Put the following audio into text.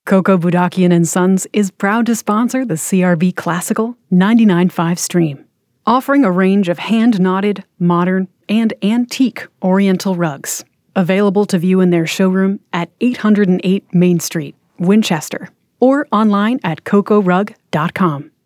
Coco Budakian and Sons is proud to sponsor the CRB Classical 99.5 stream, offering a range of hand-knotted, modern, and antique Oriental rugs, available to view in their showroom at 808 Main Street, Winchester, or online at cocorug.com.